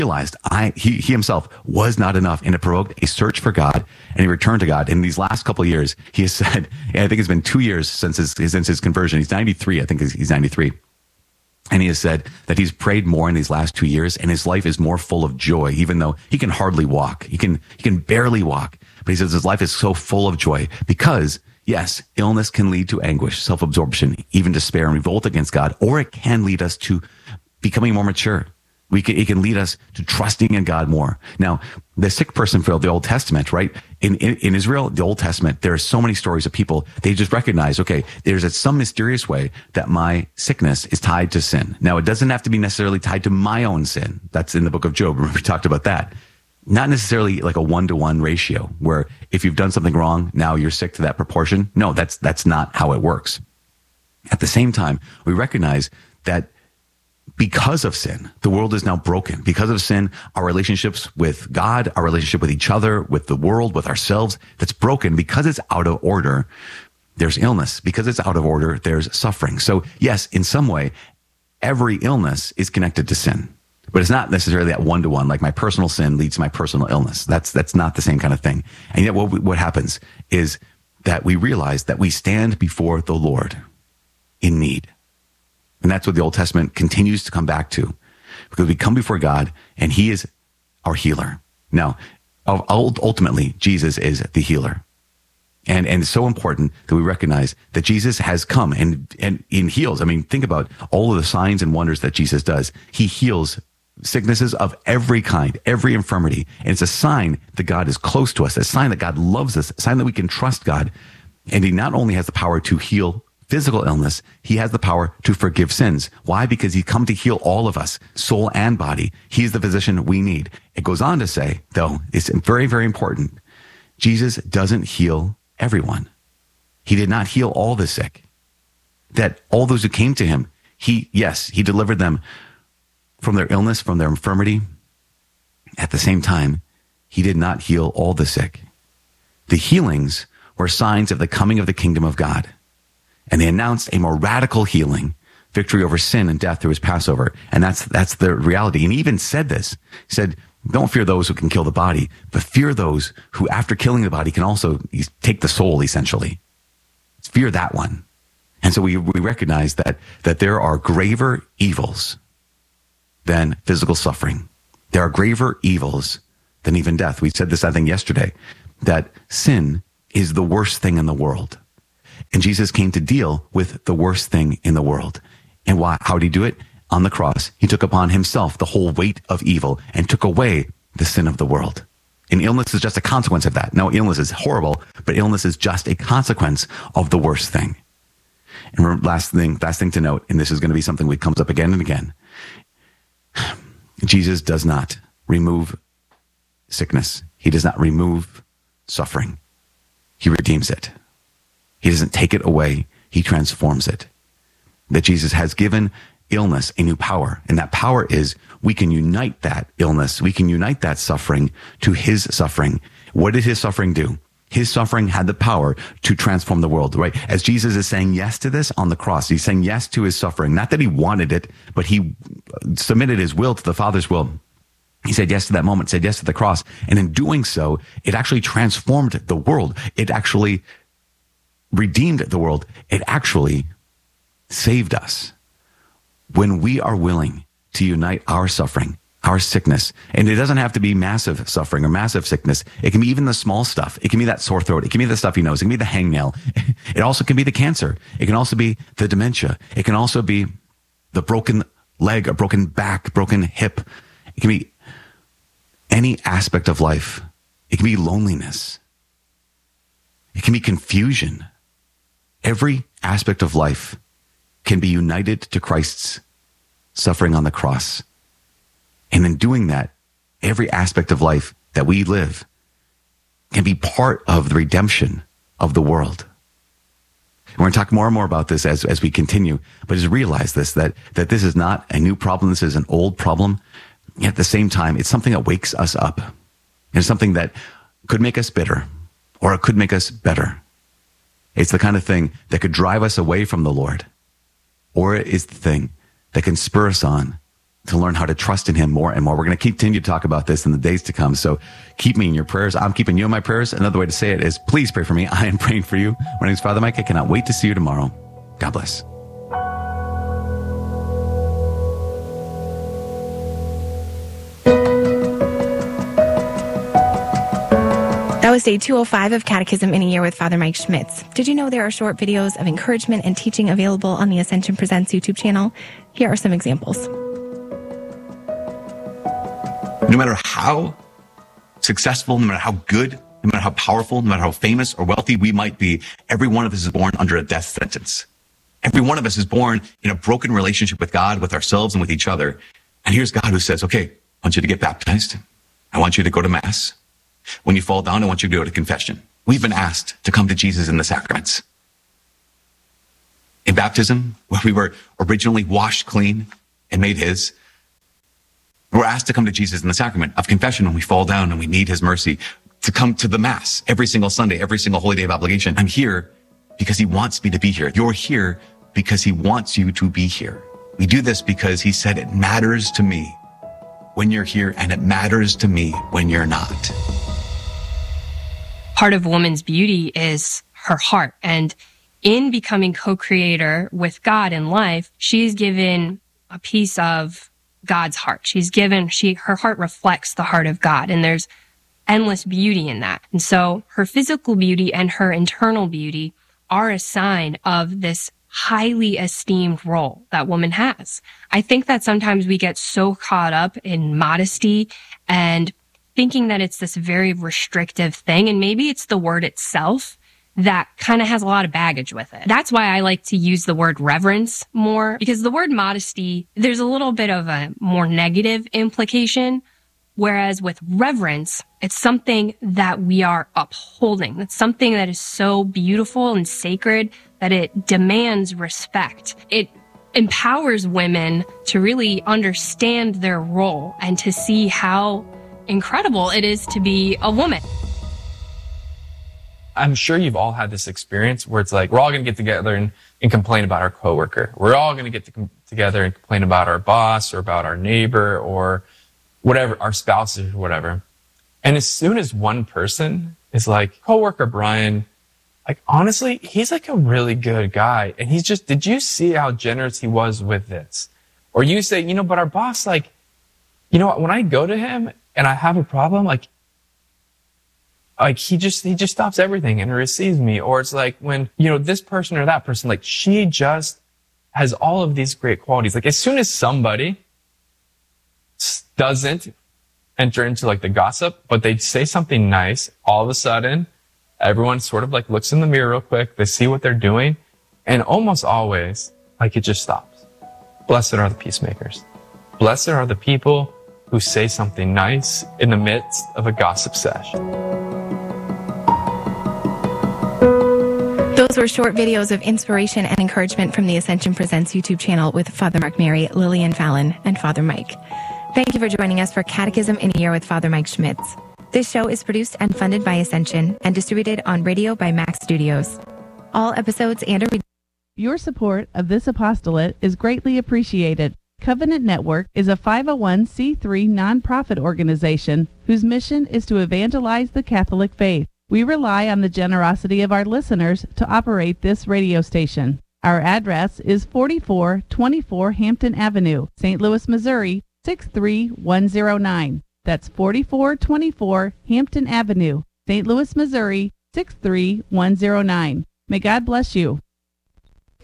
realized he himself was not enough, and it provoked a search for God, and he returned to God. In these last couple of years, he has said, I think it's been 2 years since his conversion. He's 93. I think he's 93. And he has said that he's prayed more in these last 2 years, and his life is more full of joy, even though he can hardly walk. He can barely walk. But he says his life is so full of joy because, yes, illness can lead to anguish, self-absorption, even despair and revolt against God, or it can lead us to becoming more mature. It can lead us to trusting in God more. Now, the sick person for the Old Testament, right? In Israel, the Old Testament, there are so many stories of people. They just recognize, okay, there's some mysterious way that my sickness is tied to sin. Now, it doesn't have to be necessarily tied to my own sin. That's in the book of Job. Remember, we talked about that. Not necessarily like a 1-to-1 ratio where if you've done something wrong, now you're sick to that proportion. No, that's not how it works. At the same time, we recognize that because of sin, the world is now broken. Because of sin, our relationships with God, our relationship with each other, with the world, with ourselves, that's broken. Because it's out of order, there's illness. Because it's out of order, there's suffering. So yes, in some way, every illness is connected to sin. But it's not necessarily that 1-to-1, like my personal sin leads to my personal illness. That's not the same kind of thing. And yet what happens is that we realize that we stand before the Lord in need. And that's what the Old Testament continues to come back to, because we come before God and he is our healer. Now, ultimately, Jesus is the healer. And it's so important that we recognize that Jesus has come and heals. I mean, think about all of the signs and wonders that Jesus does. He heals sicknesses of every kind, every infirmity. And it's a sign that God is close to us, a sign that God loves us, a sign that we can trust God. And he not only has the power to heal physical illness, he has the power to forgive sins. Why? Because he come to heal all of us, soul and body. He's the physician we need. It goes on to say, though, it's very, very important. Jesus doesn't heal everyone. He did not heal all the sick. That all those who came to him, he delivered them from their illness, from their infirmity. At the same time, he did not heal all the sick. The healings were signs of the coming of the kingdom of God. And they announced a more radical healing, victory over sin and death through his Passover. And that's the reality. And he even said this. He said, don't fear those who can kill the body, but fear those who, after killing the body, can also take the soul, essentially. Fear that one. And so we recognize that there are graver evils than physical suffering. There are graver evils than even death. We said this, I think, yesterday, that sin is the worst thing in the world. And Jesus came to deal with the worst thing in the world. And why? How did he do it? On the cross, he took upon himself the whole weight of evil and took away the sin of the world. And illness is just a consequence of that. No, illness is horrible, but illness is just a consequence of the worst thing. And last thing to note, and this is going to be something that comes up again and again. Jesus does not remove sickness. He does not remove suffering. He redeems it. He doesn't take it away. He transforms it. That Jesus has given illness a new power. And that power is we can unite that illness. We can unite that suffering to his suffering. What did his suffering do? His suffering had the power to transform the world, right? As Jesus is saying yes to this on the cross, he's saying yes to his suffering. Not that he wanted it, but he submitted his will to the Father's will. He said yes to that moment, said yes to the cross. And in doing so, it actually transformed the world. It actually redeemed the world. It actually saved us. When we are willing to unite our suffering, our sickness, and it doesn't have to be massive suffering or massive sickness. It can be even the small stuff. It can be that sore throat. It can be the stuffy nose. It can be the hangnail. It also can be the cancer. It can also be the dementia. It can also be the broken leg, a broken back, broken hip. It can be any aspect of life. It can be loneliness. It can be confusion. Every aspect of life can be united to Christ's suffering on the cross. And in doing that, every aspect of life that we live can be part of the redemption of the world. And we're going to talk more and more about this as we continue, but just realize this, that this is not a new problem. This is an old problem. Yet at the same time, it's something that wakes us up. It's something that could make us bitter, or it could make us better. It's the kind of thing that could drive us away from the Lord, or it is the thing that can spur us on to learn how to trust in him more and more. We're going to continue to talk about this in the days to come. So keep me in your prayers. I'm keeping you in my prayers. Another way to say it is please pray for me. I am praying for you. My name is Father Mike. I cannot wait to see you tomorrow. God bless. That was day 205 of Catechism in a Year with Father Mike Schmitz. Did you know there are short videos of encouragement and teaching available on the Ascension Presents YouTube channel? Here are some examples. No matter how successful, no matter how good, no matter how powerful, no matter how famous or wealthy we might be, every one of us is born under a death sentence. Every one of us is born in a broken relationship with God, with ourselves, and with each other. And here's God who says, okay, I want you to get baptized. I want you to go to Mass. When you fall down, I want you to go to confession. We've been asked to come to Jesus in the sacraments. In baptism, where we were originally washed clean and made his, we're asked to come to Jesus in the sacrament of confession when we fall down and we need his mercy, to come to the Mass every single Sunday, every single holy day of obligation. I'm here because he wants me to be here. You're here because he wants you to be here. We do this because he said it matters to me when you're here and it matters to me when you're not. Part of woman's beauty is her heart. And in becoming co-creator with God in life, she's given a piece of God's heart. Her heart reflects the heart of God, and there's endless beauty in that. And so her physical beauty and her internal beauty are a sign of this highly esteemed role that woman has. I think that sometimes we get so caught up in modesty and thinking that it's this very restrictive thing, and maybe it's the word itself that kind of has a lot of baggage with it. That's why I like to use the word reverence more, because the word modesty, there's a little bit of a more negative implication, whereas with reverence, it's something that we are upholding. It's something that is so beautiful and sacred that it demands respect. It empowers women to really understand their role and to see how incredible it is to be a woman. I'm sure you've all had this experience where it's like, we're all going to get together and complain about our coworker. We're all going to get together and complain about our boss or about our neighbor or whatever, our spouses or whatever. And as soon as one person is like, coworker Brian, like, honestly, he's like a really good guy. And he's just, did you see how generous he was with this? Or you say, but our boss, like, when I go to him and I have a problem, like he just stops everything and receives me. Or it's like when, this person or that person, like she just has all of these great qualities. Like as soon as somebody doesn't enter into like the gossip, but they say something nice, all of a sudden, everyone sort of like looks in the mirror real quick. They see what they're doing. And almost always, like it just stops. Blessed are the peacemakers. Blessed are the people who say something nice in the midst of a gossip sesh. Those were short videos of inspiration and encouragement from the Ascension Presents YouTube channel with Father Mark Mary, Lillian Fallon, and Father Mike. Thank you for joining us for Catechism in a Year with Father Mike Schmitz. This show is produced and funded by Ascension and distributed on radio by Max Studios. All episodes and your support of this apostolate is greatly appreciated. Covenant Network is a 501c3 nonprofit organization whose mission is to evangelize the Catholic faith. We rely on the generosity of our listeners to operate this radio station. Our address is 4424 Hampton Avenue, St. Louis, Missouri, 63109. That's 4424 Hampton Avenue, St. Louis, Missouri, 63109. May God bless you.